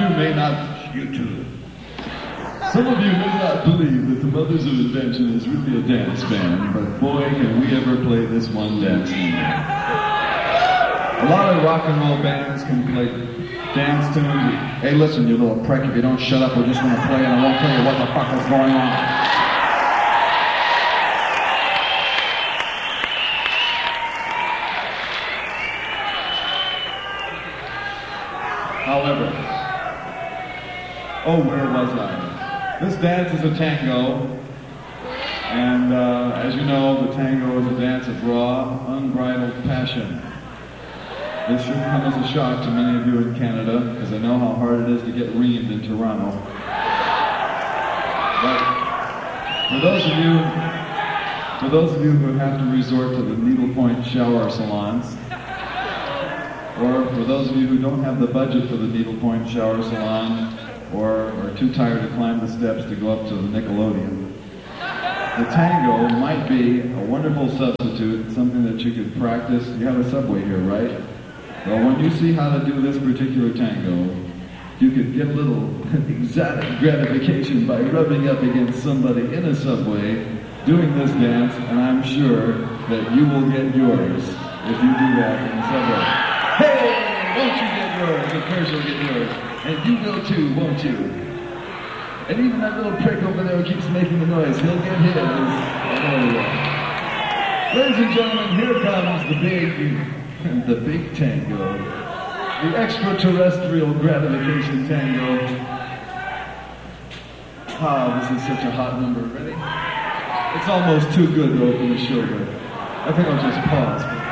may not, you too. Some of you may not believe that the Mothers of Invention is really a dance band, but boy, can we ever play this one dance number. A lot of rock and roll bands can play dance tunes. Hey, listen, you little prick, if you don't shut up, we're just going to play and I won't tell you what the fuck is going on. However, where was I? This dance is a tango, and as you know, the tango is a dance of raw, unbridled passion. This should come as a shock to many of you in Canada, because I know how hard it is to get reamed in Toronto. But for those of you who have to resort to the needlepoint shower salons, or for those of you who don't have the budget for the needlepoint shower salon, or are too tired to climb the steps to go up to the Nickelodeon, the tango might be a wonderful substitute, something that you could practice. You have a subway here, right? Well, when you see how to do this particular tango, you could get a little exotic gratification by rubbing up against somebody in a subway doing this dance, and I'm sure that you will get yours if you do that in the subway. Hey, won't you get yours? Of course you'll get yours. And you will too, won't you? And even that little prick over there who keeps making the noise, he'll get his. Ladies and gentlemen, here comes the big tango. The extraterrestrial gratification tango. Ah, this is such a hot number. Ready? It's almost too good to open the show with. I think I'll just pause.